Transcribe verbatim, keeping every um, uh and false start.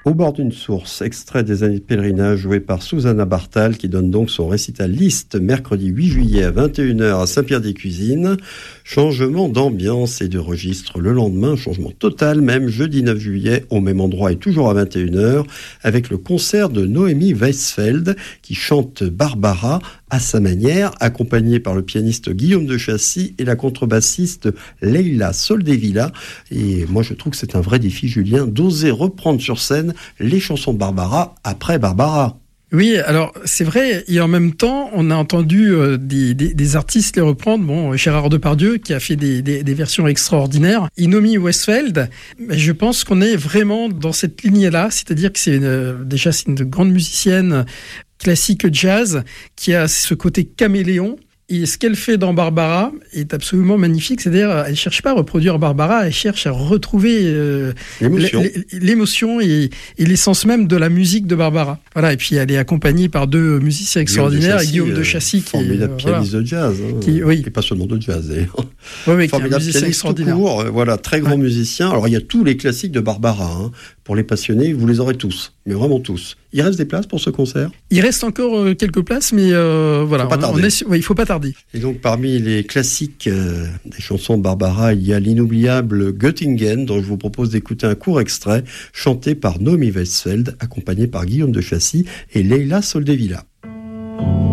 Au bord d'une source, extrait des années de pèlerinage joué par Susanna Bartal qui donne donc son récital Liszt mercredi huit juillet à vingt et une heures à Saint-Pierre-des-Cuisines. Changement d'ambiance et de registre le lendemain, changement total même jeudi neuf juillet au même endroit et toujours à vingt et une heures avec le concert de Noémie Weisfeld qui chante Barbara à sa manière, accompagnée par le pianiste Guillaume de Chassis et la contrebassiste Leila Soldevilla. Et moi je trouve que c'est un vrai défi, Julien, d'oser reprendre sur scène les chansons de Barbara après Barbara. Oui, alors c'est vrai, et en même temps, on a entendu euh, des, des, des artistes les reprendre. Bon, Gérard Depardieu qui a fait des, des, des versions extraordinaires. Noémie Weisfeld, je pense qu'on est vraiment dans cette lignée-là, c'est-à-dire que c'est une, déjà c'est une grande musicienne classique jazz qui a ce côté caméléon. Et ce qu'elle fait dans Barbara est absolument magnifique, c'est-à-dire elle ne cherche pas à reproduire Barbara, elle cherche à retrouver euh, l'émotion, l'émotion et, et l'essence même de la musique de Barbara. Voilà, et puis elle est accompagnée par deux musiciens extraordinaires, Guillaume et Guillaume de Chassis, qui formidable est pianiste voilà, de jazz, hein, qui, oui. et pas seulement de jazz d'ailleurs. Oui, oui, formidable pianiste tout court, voilà, très grand ouais. musicien. Alors il y a tous les classiques de Barbara, hein. Pour les passionnés, vous les aurez tous, mais vraiment tous. Il reste des places pour ce concert ? Il reste encore euh, quelques places, mais euh, voilà, faut pas on, on est, ouais, il faut pas tarder. Et donc parmi les classiques euh, des chansons de Barbara, il y a l'inoubliable Göttingen, dont je vous propose d'écouter un court extrait, chanté par Noémie Weisfeld, accompagné par Guillaume de Chassis et Leila Soldevilla.